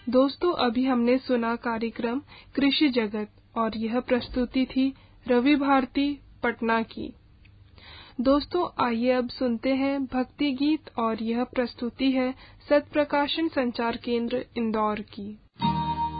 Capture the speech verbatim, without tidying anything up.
दोस्तों, अभी हमने सुना कार्यक्रम कृषि जगत और यह प्रस्तुति थी रवि भारती पटना की। दोस्तों, आइए अब सुनते हैं भक्ति गीत और यह प्रस्तुति है सत्य प्रकाशन संचार केंद्र इंदौर की।